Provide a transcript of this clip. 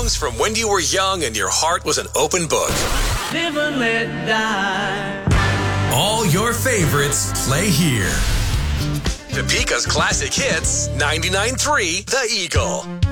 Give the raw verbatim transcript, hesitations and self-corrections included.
songs from when you were young and your heart was an open book. Live and let die. All your favorites play here. Topeka's Classic Hits, ninety-nine point three The Eagle.